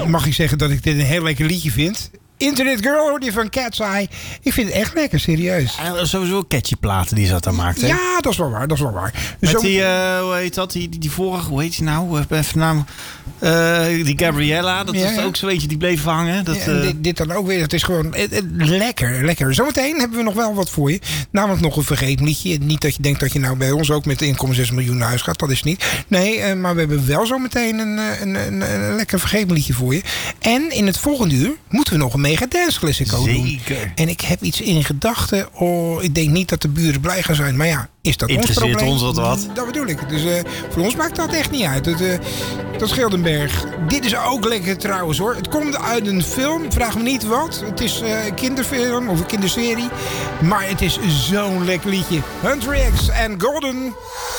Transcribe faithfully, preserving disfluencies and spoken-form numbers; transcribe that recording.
mag ik zeggen dat ik dit een heel lekker liedje vind. Internet Girl, die van Cat's Eye. Ik vind het echt lekker, serieus. Uh, sowieso catchy platen die ze dat dan maakt, hè? Ja, dat is wel waar, dat is wel waar. Met Zo... die, uh, hoe heet dat? Die, die, die vorige, hoe heet die nou? Even de naam. Uh, die Gabriella, dat ja, is ook zo eentje die bleef hangen. Dat, ja, uh... dit, dit dan ook weer, het is gewoon het, het, lekker, lekker. Zometeen hebben we nog wel wat voor je. Namelijk nog een vergeten liedje. Niet dat je denkt dat je nou bij ons ook met één komma zes miljoen naar huis gaat. Dat is niet. Nee, uh, maar we hebben wel zometeen een, een, een, een lekker vergeten liedje voor je. En in het volgende uur moeten we nog een mega dance classic doen. Zeker. En ik heb iets in gedachten. Oh, ik denk niet dat de buren blij gaan zijn. Maar ja, is dat ons probleem? ons wat wat? Dat bedoel ik. Dus uh, voor ons maakt dat echt niet uit. Het, uh, dat scheelt een berg. Dit is ook lekker trouwens hoor. Het komt uit een film. Vraag me niet wat. Het is uh, een kinderfilm of een kinderserie. Maar het is zo'n lekker liedje. Hunter X en Golden.